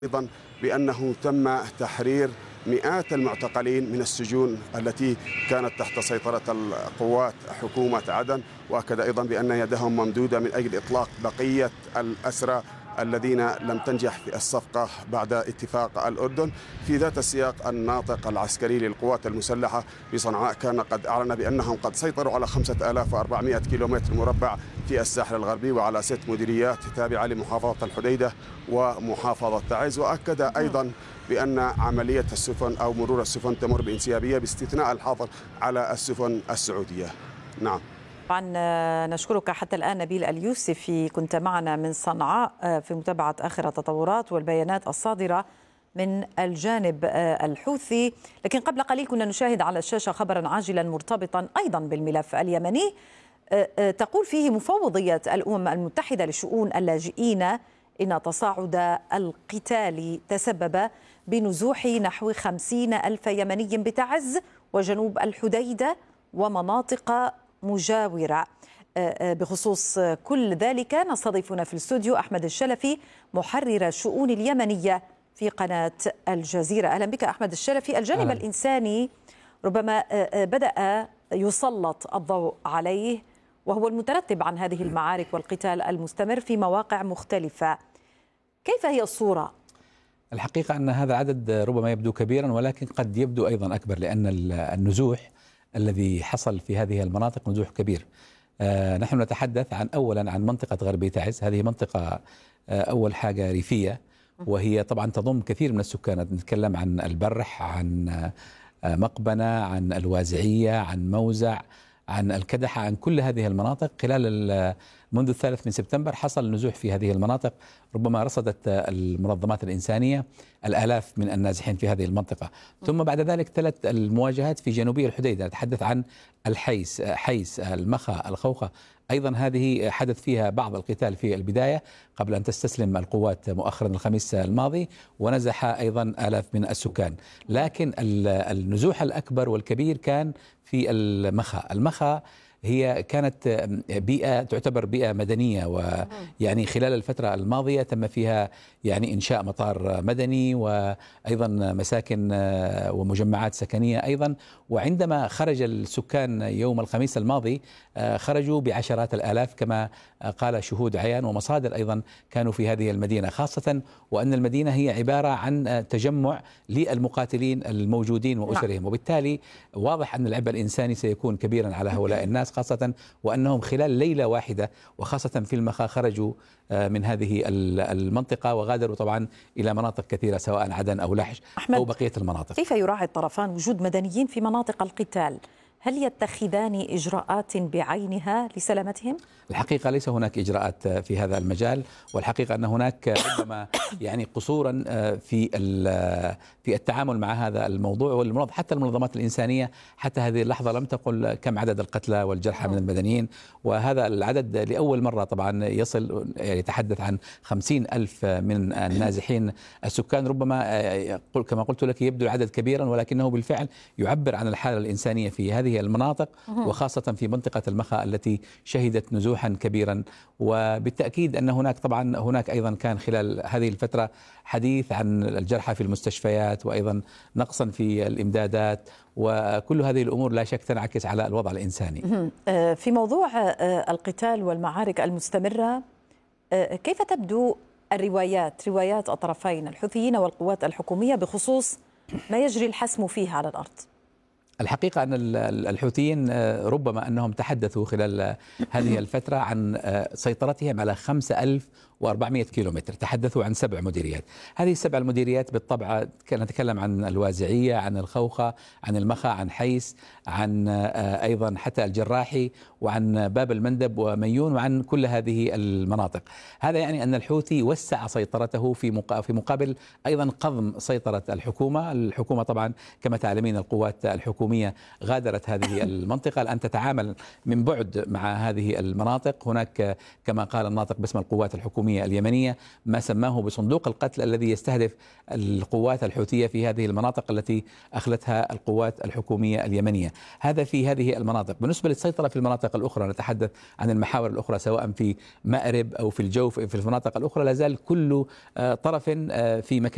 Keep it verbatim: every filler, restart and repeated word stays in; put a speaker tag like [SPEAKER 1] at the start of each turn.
[SPEAKER 1] أيضا بأنه تم تحرير مئات المعتقلين من السجون التي كانت تحت سيطرة القوات حكومة عدن، وأكد أيضا بأن يدهم ممدودة من أجل إطلاق بقية الأسرى الذين لم تنجح في الصفقة بعد اتفاق الأردن. في ذات السياق، الناطق العسكري للقوات المسلحة بصنعاء كان قد أعلن بأنهم قد سيطروا على خمسة آلاف وأربعمئة كيلومتر مربع في الساحل الغربي وعلى ست مديريات تابعة لمحافظة الحديدة ومحافظة تعز، وأكد أيضا بأن عملية السفن أو مرور السفن تمر بانسيابية باستثناء الحظر على السفن السعودية. نعم.
[SPEAKER 2] طبعا نشكرك حتى الآن نبيل اليوسفي، كنت معنا من صنعاء في متابعة آخر التطورات والبيانات الصادرة من الجانب الحوثي. لكن قبل قليل كنا نشاهد على الشاشة خبرا عاجلا مرتبطا أيضا بالملف اليمني، تقول فيه مفوضية الأمم المتحدة لشؤون اللاجئين إن تصاعد القتال تسبب بنزوح نحو خمسين ألف يمني بتعز وجنوب الحديدة ومناطق مجاورة. بخصوص كل ذلك نستضيفنا في الاستوديو أحمد الشلفي، محرر الشؤون اليمنية في قناة الجزيرة. أهلا بك أحمد الشلفي. الجانب أهلا. الإنساني ربما بدأ يسلط الضوء عليه، وهو المترتب عن هذه المعارك والقتال المستمر في مواقع مختلفة. كيف هي الصورة؟
[SPEAKER 3] الحقيقة أن هذا العدد ربما يبدو كبيرا، ولكن قد يبدو أيضا أكبر، لأن النزوح الذي حصل في هذه المناطق نزوح كبير. آه نحن نتحدث عن أولا عن منطقة غربي تعز. هذه منطقة آه أول حاجة ريفية، وهي طبعا تضم كثير من السكان. نتكلم عن البرح، عن آه مقبنة، عن الوازعية، عن موزع، عن الكدحة، عن كل هذه المناطق. خلال منذ الثالث من سبتمبر حصل نزوح في هذه المناطق، ربما رصدت المنظمات الإنسانية الآلاف من النازحين في هذه المنطقة. ثم بعد ذلك ثلاث المواجهات في جنوبي الحديدة، نتحدث عن الحيس، حيس، المخا، الخوخة، أيضا هذه حدث فيها بعض القتال في البداية قبل أن تستسلم القوات مؤخرا الخميس الماضي، ونزح أيضا آلاف من السكان. لكن النزوح الأكبر والكبير كان في المخا. المخا هي كانت بيئة تعتبر بيئة مدنية، ويعني خلال الفترة الماضية تم فيها يعني إنشاء مطار مدني وأيضا مساكن ومجمعات سكنية أيضا. وعندما خرج السكان يوم الخميس الماضي خرجوا بعشرات الآلاف كما قال شهود عيان ومصادر أيضا كانوا في هذه المدينة، خاصة وأن المدينة هي عبارة عن تجمع للمقاتلين الموجودين وأسرهم، وبالتالي واضح أن العبء الإنساني سيكون كبيرا على هؤلاء الناس، خاصة وأنهم خلال ليلة واحدة وخاصة في المخا خرجوا من هذه المنطقة وغادروا طبعا إلى مناطق كثيرة سواء عدن أو لحج أو بقية المناطق.
[SPEAKER 2] كيف يراعي الطرفان وجود مدنيين في مناطق القتال؟ هل يتخذان إجراءات بعينها لسلامتهم؟ الحقيقة
[SPEAKER 3] ليس هناك إجراءات في هذا المجال، والحقيقة أن هناك ربما يعني قصورا في في التعامل مع هذا الموضوع. حتى المنظمات الإنسانية حتى هذه اللحظة لم تقل كم عدد القتلى والجرحى من المدنيين، وهذا العدد لأول مرة طبعا يصل يتحدث عن خمسين ألف من النازحين السكان. ربما كما قلت لك يبدو العدد كبيرا، ولكنه بالفعل يعبر عن الحالة الإنسانية في هذه المناطق، وخاصة في منطقة المخا التي شهدت نزوحا كبيرا. وبالتأكيد أن هناك طبعا هناك أيضا كان خلال هذه الفترة حديث عن الجرحى في المستشفيات، وأيضا نقصا في الإمدادات، وكل هذه الأمور لا شك تنعكس على الوضع الإنساني.
[SPEAKER 2] في موضوع القتال والمعارك المستمرة، كيف تبدو الروايات روايات الطرفين الحوثيين والقوات الحكومية بخصوص ما يجري الحسم فيه على الأرض؟
[SPEAKER 3] الحقيقة أن الحوثيين ربما أنهم تحدثوا خلال هذه الفترة عن سيطرتهم على خمسة آلاف وأربعمئة كيلومتر، تحدثوا عن سبع مديريات. هذه السبع المديريات بالطبع نتكلم عن الوازعية، عن الخوخة، عن المخا، عن حيس، عن أيضا حتى الجراحي، وعن باب المندب وميون، وعن كل هذه المناطق. هذا يعني أن الحوثي وسع سيطرته في في مقابل أيضا قضم سيطرة الحكومة. الحكومة طبعا كما تعلمين القوات الحكومية غادرت هذه المنطقة، الآن تتعامل من بعد مع هذه المناطق. هناك كما قال الناطق باسم القوات الحكومية اليمنية ما سماه بصندوق القتل الذي يستهدف القوات الحوثية في هذه المناطق التي أخلتها القوات الحكومية اليمنية. هذا في هذه المناطق. بالنسبة للسيطرة في المناطق الأخرى نتحدث عن المحاور الأخرى سواء في مأرب أو في الجوف في المناطق الأخرى، لا زال كل طرف في مكان